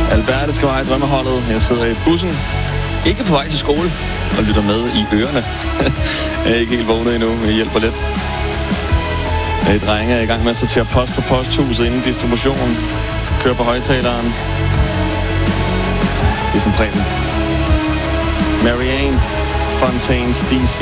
Alberte skal være i drømmeholdet. Jeg sidder i bussen. Ikke på vej til skole. Og lytter med i ørerne. Jeg er ikke helt vågnet endnu. Jeg hjælper lidt. Drenge er i gang med at sortere post på posthuset inden distributionen. Kører på højtaleren. Det er som Preben. Marianne Fontaines DC.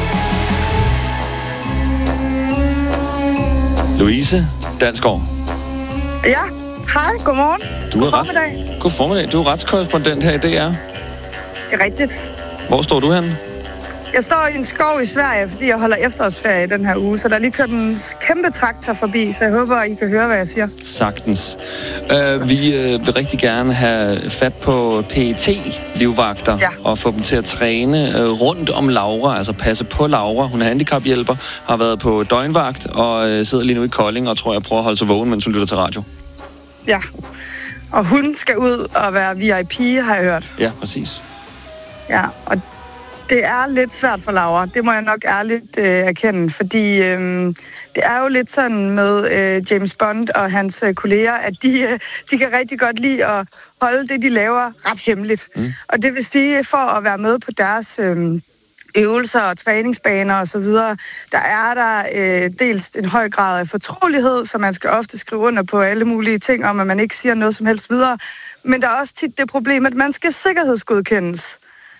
Louise Dalsgaard. Ja, hej, godmorgen. God formiddag. Du er retskorrespondent her i DR. Det er rigtigt. Hvor står du henne? Jeg står i en skov i Sverige, fordi jeg holder efterårsferie i den her uge, så der er lige kørt en kæmpe traktor forbi, så jeg håber, I kan høre, hvad jeg siger. Sagtens. Vi vil rigtig gerne have fat på PET-livvagter og få dem til at træne rundt om Laura, altså passe på Laura. Hun er handicaphjælper, har været på døgnvagt og sidder lige nu i Kolding og tror jeg prøver at holde sig vågen, mens hun lytter til radio. Ja, og hun skal ud og være VIP, har jeg hørt. Ja, præcis. Ja, og det er lidt svært for Laura, det må jeg nok ærligt erkende, fordi det er jo lidt sådan med James Bond og hans kolleger, at de kan rigtig godt lide at holde det, de laver, ret hemmeligt. Og det vil sige, for at være med på deres øvelser og træningsbaner og så videre, der er der dels en høj grad af fortrolighed, så man skal ofte skrive under på alle mulige ting om, at man ikke siger noget som helst videre. Men der er også tit det problem, at man skal sikkerhedsgodkendes.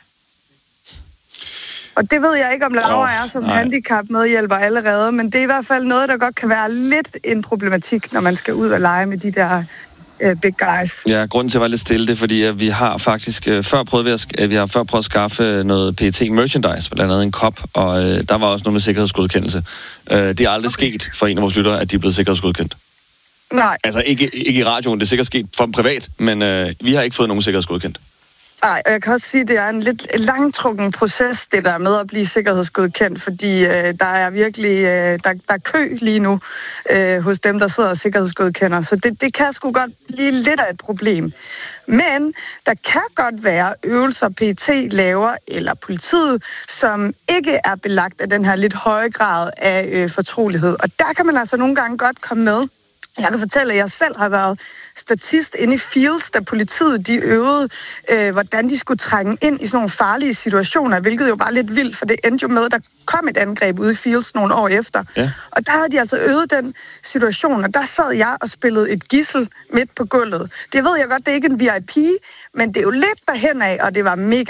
Og det ved jeg ikke, om Laura er som handicap-medhjælper allerede, men det er i hvert fald noget, der godt kan være lidt en problematik, når man skal ud og lege med de der big guys. Ja, grunden til at være lidt stille, det er, fordi at vi har faktisk før prøvet at skaffe noget PET-merchandise, blandt andet en kop, og der var også noget med sikkerhedsgodkendelse. Det er aldrig sket for en af vores lyttere, at de er blevet sikkerhedsgodkendt. Nej. Altså ikke i radioen, det er sikkert sket for dem privat, men vi har ikke fået nogen sikkerhedsgodkendt. Nej, og jeg kan også sige, at det er en lidt langtrukken proces, det der med at blive sikkerhedsgodkendt, fordi der er virkelig der er kø lige nu hos dem, der sidder og sikkerhedsgodkender. Så det kan sgu godt blive lidt af et problem. Men der kan godt være øvelser, PET laver, eller politiet, som ikke er belagt af den her lidt høje grad af fortrolighed. Og der kan man altså nogle gange godt komme med. Jeg kan fortælle, at jeg selv har været statist inde i Fields, da politiet de øvede, hvordan de skulle trænge ind i sådan nogle farlige situationer, hvilket jo var lidt vildt, for det endte jo med, at der kom et angreb ude i Fields nogle år efter. Ja. Og der havde de altså øvet den situation, og der sad jeg og spillede et gidsel midt på gulvet. Det ved jeg godt, det er ikke en VIP, men det er jo lidt derhen af, og det var mega